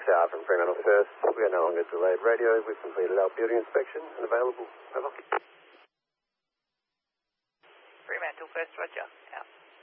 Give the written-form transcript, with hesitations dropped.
Tower from Fremantle First. We are no longer delayed radio. We've completed our building inspection and available. Over. Fremantle First, roger. Out.